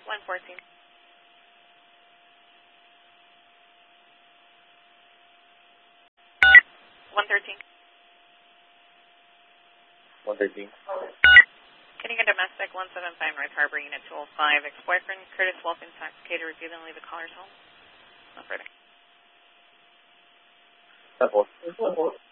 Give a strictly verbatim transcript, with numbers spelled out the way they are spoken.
one fourteen. one thirteen. one thirteen. Getting a domestic one seven five North Harbor, Unit two oh five. Ex-boyfriend Curtis Wolf intoxicated, refusing to leave the caller's home. No further. ten four.